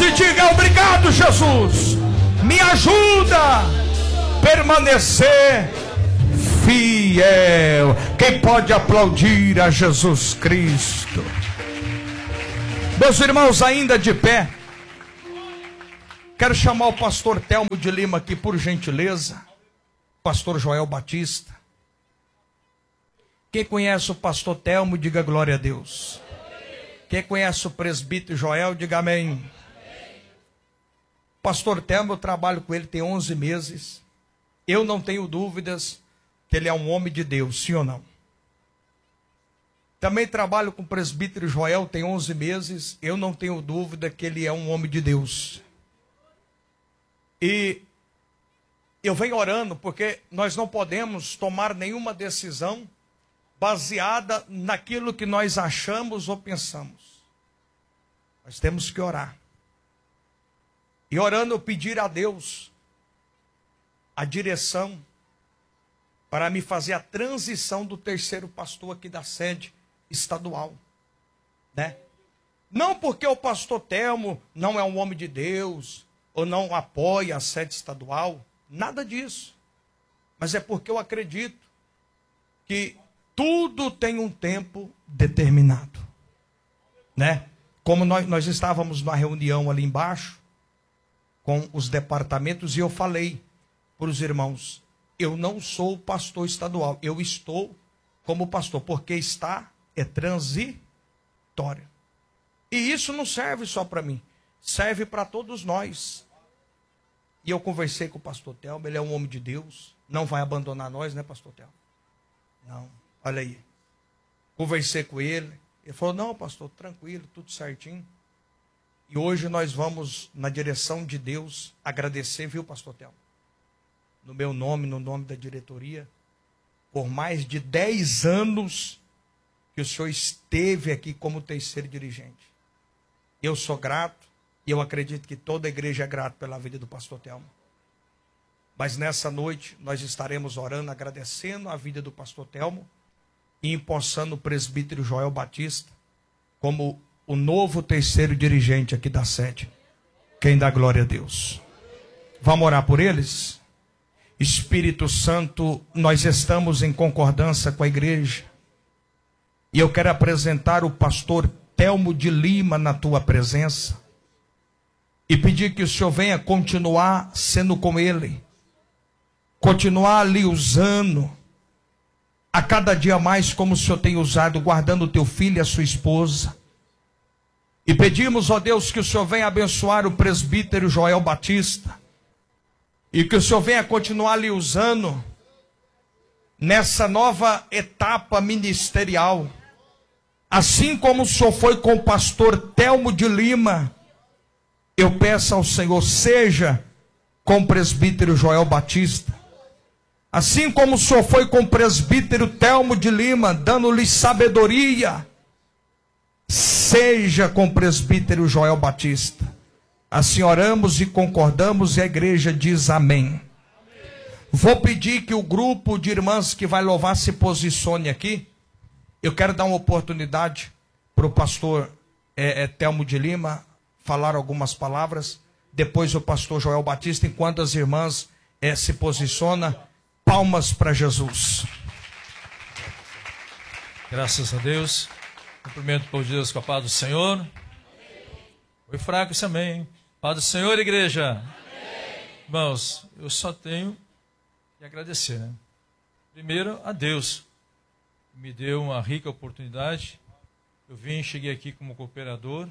e diga: obrigado, Jesus. Me ajuda a permanecer fiel. Quem pode aplaudir a Jesus Cristo? Meus irmãos, ainda de pé, quero chamar o pastor Telmo de Lima aqui, por gentileza. Pastor Joel Batista. Quem conhece o pastor Telmo, diga glória a Deus. Quem conhece o presbítero Joel, diga amém. Pastor Telmo, eu trabalho com ele tem 11 meses. Eu não tenho dúvidas que ele é um homem de Deus, sim ou não? Também trabalho com o presbítero Joel tem 11 meses. Eu não tenho dúvida que ele é um homem de Deus. E eu venho orando porque nós não podemos tomar nenhuma decisão baseada naquilo que nós achamos ou pensamos. Nós temos que orar. E orando eu pedir a Deus a direção para me fazer a transição do terceiro pastor aqui da sede estadual, né? Não porque o pastor Telmo não é um homem de Deus ou não apoia a sede estadual, nada disso. Mas é porque eu acredito que tudo tem um tempo determinado, né? Como nós estávamos numa reunião ali embaixo com os departamentos e eu falei para os irmãos: eu não sou pastor estadual, eu estou como pastor, porque é transitório. E isso não serve só para mim, serve para todos nós. E eu conversei com o pastor Telmo, ele é um homem de Deus, não vai abandonar nós, né, pastor Telmo? Não, olha aí. Conversei com ele, ele falou: não, pastor, tranquilo, tudo certinho. E hoje nós vamos, na direção de Deus, agradecer, viu, pastor Telmo? No meu nome, no nome da diretoria, por mais de 10 anos que o senhor esteve aqui como terceiro dirigente. Eu sou grato e eu acredito que toda a igreja é grata pela vida do pastor Telmo. Mas nessa noite nós estaremos orando, agradecendo a vida do pastor Telmo e empossando o presbítero Joel Batista como o novo terceiro dirigente aqui da sede. Quem dá glória a Deus? Vamos orar por eles? Espírito Santo, nós estamos em concordância com a igreja. E eu quero apresentar o pastor Telmo de Lima na tua presença. E pedir que o Senhor venha continuar sendo com ele. Continuar ali usando. A cada dia mais como o Senhor tem usado, guardando o teu filho e a sua esposa. E pedimos, ó Deus, que o Senhor venha abençoar o presbítero Joel Batista. E que o Senhor venha continuar lhe usando nessa nova etapa ministerial. Assim como o Senhor foi com o pastor Telmo de Lima, eu peço ao Senhor, seja com o presbítero Joel Batista. Assim como o Senhor foi com o presbítero Telmo de Lima, dando-lhe sabedoria, seja com o presbítero Joel Batista. Assim oramos e concordamos e a igreja diz amém. Vou pedir que o grupo de irmãs que vai louvar se posicione aqui. Eu quero dar uma oportunidade para o pastor Telmo de Lima falar algumas palavras. Depois o pastor Joel Batista, enquanto as irmãs se posicionam. Palmas para Jesus. Graças a Deus. Cumprimento o povo de Deus com a paz do Senhor. Foi fraco isso, amém. Paz do Senhor, igreja. Amém. Irmãos, eu só tenho que agradecer, né? Primeiro a Deus, que me deu uma rica oportunidade. Eu cheguei aqui como cooperador,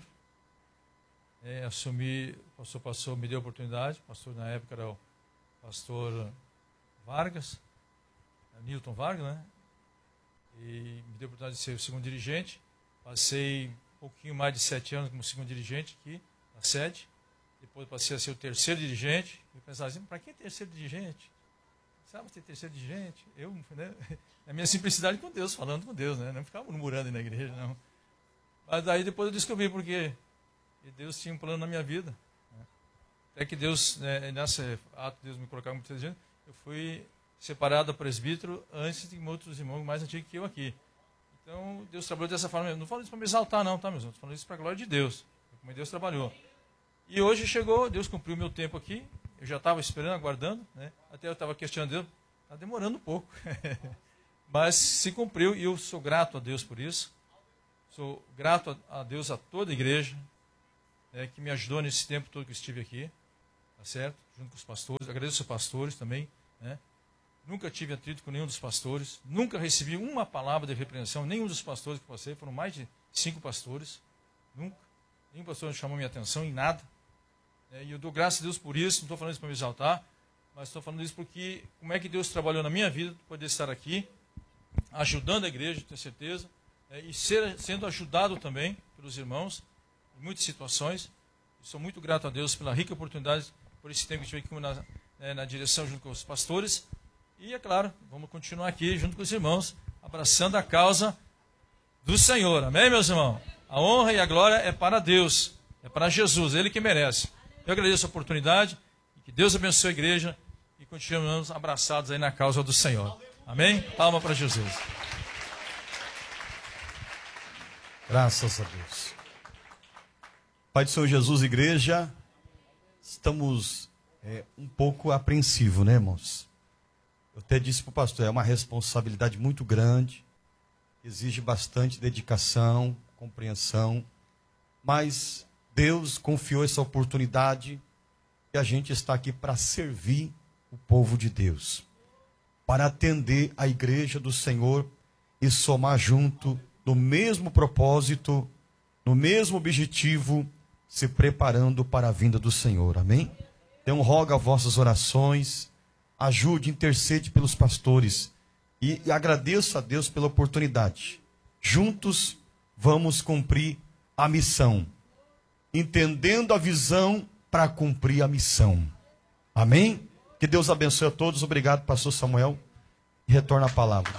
assumi, o pastor passou, me deu a oportunidade. O pastor na época era o pastor Vargas, Newton Vargas, né? E me deu a oportunidade de ser o segundo dirigente. Passei um pouquinho mais de 7 anos como segundo dirigente aqui na sede. Depois passei a ser o terceiro dirigente. E pensava assim, para que terceiro dirigente? Sabe ter terceiro dirigente? Eu, né? A minha simplicidade com Deus, falando com Deus, né? Não ficava murmurando aí na igreja, não. Mas daí depois eu descobri por quê. E Deus tinha um plano na minha vida. Né? Até que Deus, nesse ato de Deus me colocar como dirigente, eu fui separado do presbítero antes de outros irmãos mais antigos que eu aqui. Então, Deus trabalhou dessa forma. Eu não falo isso para me exaltar, não, tá, meus irmãos? Estou falando isso para a glória de Deus. Como Deus trabalhou. E hoje chegou, Deus cumpriu o meu tempo aqui. Eu já estava esperando, aguardando, né? Até eu estava questionando Deus, está demorando um pouco. Mas se cumpriu e eu sou grato a Deus por isso. Sou grato a Deus, a toda a igreja, que me ajudou nesse tempo todo que estive aqui, tá certo? Junto com os pastores. Agradeço aos pastores também, né? Nunca tive atrito com nenhum dos pastores. Nunca recebi uma palavra de repreensão. Nenhum dos pastores que passei, foram mais de 5 pastores. Nunca. Nenhum pastor não chamou minha atenção em nada. E eu dou graças a Deus por isso. Não estou falando isso para me exaltar, mas estou falando isso porque como é que Deus trabalhou na minha vida, poder estar aqui, ajudando a igreja, tenho certeza, e sendo ajudado também pelos irmãos em muitas situações. E sou muito grato a Deus pela rica oportunidade, por esse tempo que estive aqui na direção junto com os pastores. E, é claro, vamos continuar aqui junto com os irmãos, abraçando a causa do Senhor. Amém, meus irmãos? A honra e a glória é para Deus, é para Jesus, Ele que merece. Eu agradeço a oportunidade, que Deus abençoe a igreja e continuamos abraçados aí na causa do Senhor. Amém? Palma para Jesus. Graças a Deus. Pai do Senhor Jesus, igreja, estamos um pouco apreensivos, né, irmãos? Eu até disse para o pastor, é uma responsabilidade muito grande, exige bastante dedicação, compreensão, mas Deus confiou essa oportunidade e a gente está aqui para servir o povo de Deus, para atender a igreja do Senhor e somar junto no mesmo propósito, no mesmo objetivo, se preparando para a vinda do Senhor. Amém? Então rogo as vossas orações, ajude, intercede pelos pastores e agradeço a Deus pela oportunidade. Juntos vamos cumprir a missão, entendendo a visão para cumprir a missão. Amém? Que Deus abençoe a todos. Obrigado, pastor Samuel. E retorna a palavra.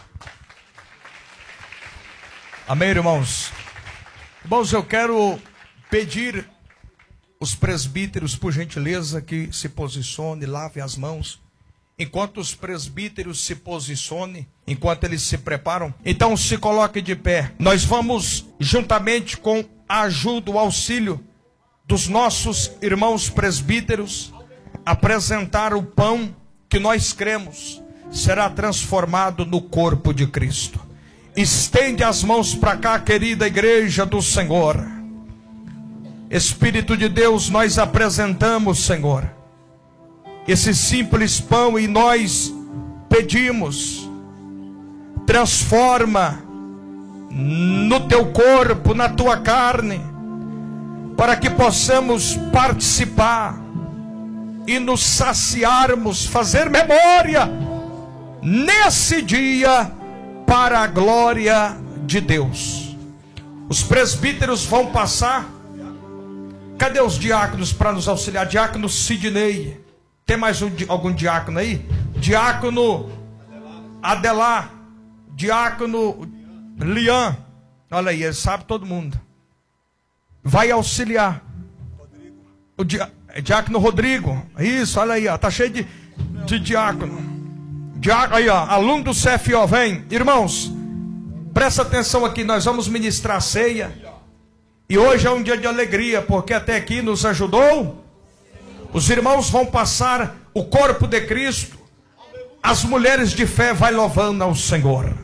Amém, irmãos? Irmãos, eu quero pedir os presbíteros, por gentileza, que se posicione, lave as mãos. Enquanto os presbíteros se posicionem, enquanto eles se preparam, então se coloque de pé. Nós vamos, juntamente com a ajuda, o auxílio dos nossos irmãos presbíteros, apresentar o pão que nós cremos será transformado no corpo de Cristo. Estende as mãos para cá, querida igreja do Senhor. Espírito de Deus, nós apresentamos, Senhor, esse simples pão e nós pedimos, transforma no teu corpo, na tua carne, para que possamos participar e nos saciarmos, fazer memória nesse dia para a glória de Deus. Os presbíteros vão passar. Cadê os diáconos para nos auxiliar? Diácono Sidney. Tem mais algum diácono aí? Diácono Adelar. Diácono Lian. Olha aí, ele sabe todo mundo. Vai auxiliar. O diácono Rodrigo. Isso, olha aí, ó, tá cheio de diácono. Aí, ó, aluno do CFO, vem. Irmãos, presta atenção aqui, nós vamos ministrar a ceia. E hoje é um dia de alegria, porque até aqui nos ajudou. Os irmãos vão passar o corpo de Cristo. As mulheres de fé vai louvando ao Senhor.